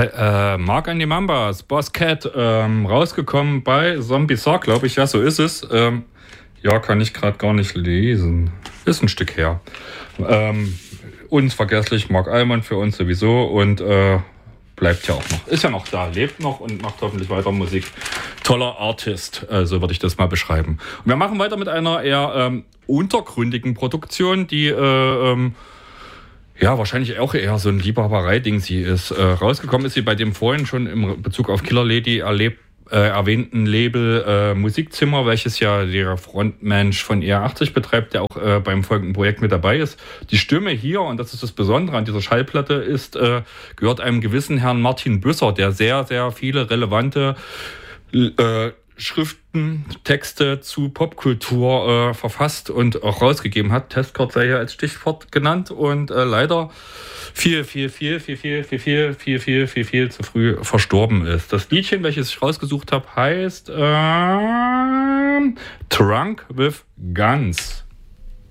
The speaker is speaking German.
Mark and the Mambas, Boss Cat, rausgekommen bei Zombie Saw, glaube ich. Ja, so ist es. Ja, kann ich gerade gar nicht lesen. Ist ein Stück her. Unvergesslich, Mark Almond für uns sowieso und bleibt ja auch noch. Ist ja noch da, lebt noch und macht hoffentlich weiter Musik. Toller Artist, so würde ich das mal beschreiben. Und wir machen weiter mit einer eher untergründigen Produktion, die ja wahrscheinlich auch eher so ein Liebhaberei-Ding sie ist. Rausgekommen ist sie bei dem vorhin schon im Bezug auf Killer Lady erwähnten Label Musikzimmer, welches ja der Frontmensch von ER80 betreibt, der auch beim folgenden Projekt mit dabei ist. Die Stimme hier, und das ist das Besondere an dieser Schallplatte, ist gehört einem gewissen Herrn Martin Büsser, der sehr, sehr viele relevante Schriften, Texte zu Popkultur verfasst und auch rausgegeben hat. Testcard sei hier als Stichwort genannt und leider viel zu früh verstorben ist. Das Liedchen, welches ich rausgesucht habe, heißt Drunk with Guns.